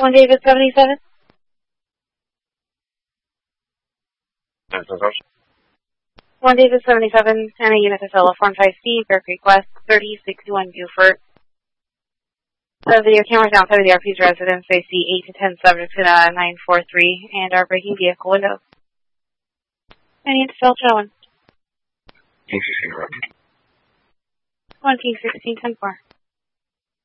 1 David 77. That's the first. 1 David 77, and a unit to Form 5C, Bear Creek West, 3061 Buford. The video cameras outside of the RP's residence, they see 8 to 10 subjects in a 943 and are breaking vehicle windows. I need to fill Joan. King 16 correct. 1 King 16, 10-4.